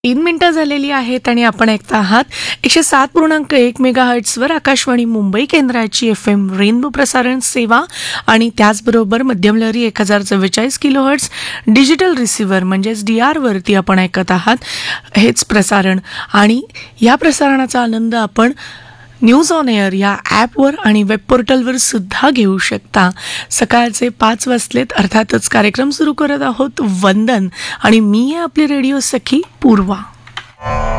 3 मिनिटं झालेली आहेत आणि आपण ऐकता आहात 107.1 मेगाहर्ट्झवर आकाशवाणी मुंबई केंद्राची FM रेनबो प्रसारण सेवा आणि त्याचबरोबर मध्यम लहरी 1044 किलोहर्ट्झ डिजिटल रिसिव्हर म्हणजेच DR वरती आपण ऐकत आहात हेच प्रसारण. आणि या प्रसारणाचा आनंद आपण न्यूज ऑन एअर या ॲपवर आणि वेब पोर्टलवर सुद्धा घेऊ शकता. सकाळचे 5 वाजलेत, अर्थातच कार्यक्रम सुरू करत आहोत वंदन आणि मी आहे आपली रेडिओ सखी पूर्वा.